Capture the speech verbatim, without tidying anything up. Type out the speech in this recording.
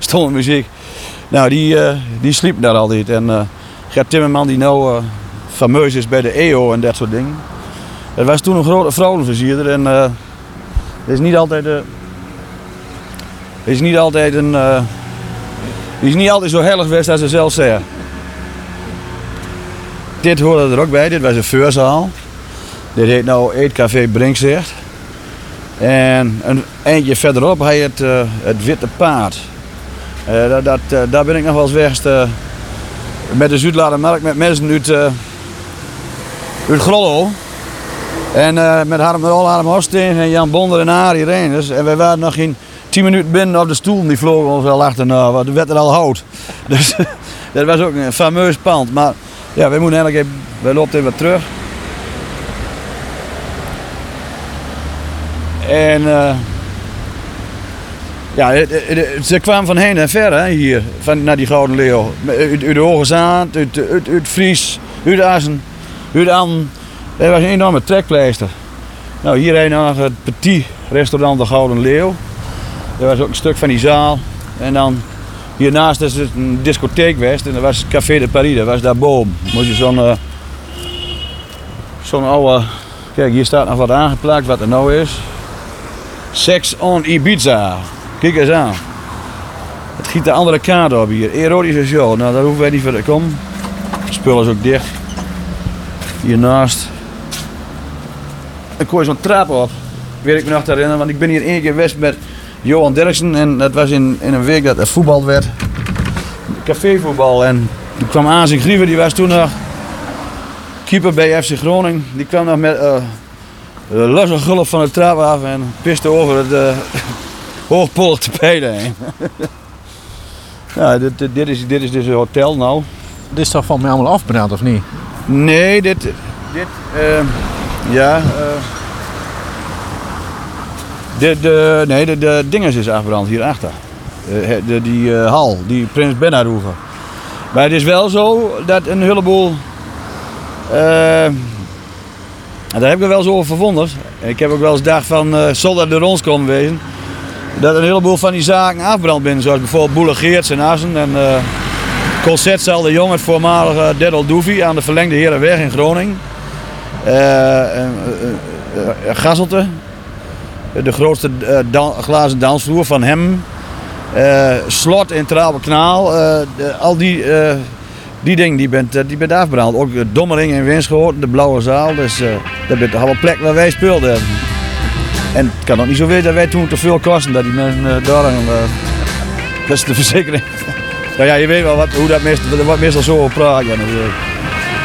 stond muziek. Nou, die, uh, die sliepen daar altijd. En uh, Gert Timmerman, die nou uh, fameus is bij de E O en dat soort dingen. Dat was toen een grote vrouwenversierder. En uh, het is niet altijd... Uh, het is niet altijd een... Uh, die is niet altijd zo heilig geweest als ze zelf zeggen. Dit hoorde er ook bij, dit was een vuurzaal. Dit heet nou Eetcafé Brinkzicht. En een eindje verderop had je het, uh, het Witte Paard. Uh, dat, dat, uh, daar ben ik nog wel eens geweest uh, met de Zuidlaardermarkt met mensen uit, uh, uit Grollo. En uh, met Harm, Harm Hosteen en Jan Bonder en Arie Reiners. En wij waren nog geen tien minuten binnen op de stoel. Die vlogen ons wel achterna, want er werd er al hout. Dus dat was ook een fameus pand. Maar ja, wij moeten eigenlijk even, wij lopen even wat terug. En uh, ja, het, het, het, ze kwamen van heen en ver hè, hier, van, naar die Gouden Leeuw. Uit, uit de Hoge Zaand, uit, uit, uit Fries, uit Assen, uit An. Dat was een enorme trekpleister. Nou, hier heen nog het Petit restaurant de Gouden Leeuw. Dat was ook een stuk van die zaal. En dan hiernaast is het een discotheek geweest en dat was Café de Paris, dat was daarboven. Moest je zo'n uh, zo'n oude... Kijk, hier staat nog wat aangeplakt wat er nou is. Sex on Ibiza. Kijk eens aan. Het giet de andere kant op hier. Erotische show. Nou, daar hoeven wij niet verder te komen. Het spul is ook dicht. Hiernaast. Dan kon je zo'n trap op. Weet ik me nog te herinneren, want ik ben hier één keer geweest met Johan Derksen. En dat was in, in een week dat er voetbal werd. Cafévoetbal. En toen kwam Aanzien Grieven, die was toen nog keeper bij F C Groningen. Die kwam nog met uh, de losse gulp van de trap af en piste over het uh, hoogpolig tapijt heen. Ja, dit, dit, dit, is, dit is dus een hotel nou. Dit is toch van mij allemaal afbrand of niet? Nee, dit... dit uh, ja... Uh, de, de, nee, de, de dinges is afgebrand hierachter. Uh, de, die uh, hal, die Prins Bernhardhoeve. Maar het is wel zo dat een heleboel... Uh, daar heb ik er wel eens over verwonderd. Ik heb ook wel eens gedacht van, uh, zal dat door ons komen wezen, dat een heleboel van die zaken afbrand binnen, zoals bijvoorbeeld Boele Geerts in Assen en uh, Concertzaal de Jong, het voormalige Deddel Doefie aan de verlengde Herenweg in Groningen. Uh, uh, uh, uh, Gasselte, de grootste uh, dan, glazen dansvloer van hem. Uh, slot in Trabelkanaal, uh, de, al die... Uh, Die ding die bent, die bent afgebrand. Ook de Dommeling in Winschoten, de Blauwe Zaal. Dus uh, dat bent toch wel een plek waar wij speelden. En het kan ook niet zo weten dat wij toen te veel kosten. Dat die mensen uh, daar aan... Uh, dat is de verzekering. Nou ja, je weet wel wat, hoe dat meestal, wat meestal zo op praat. Ja,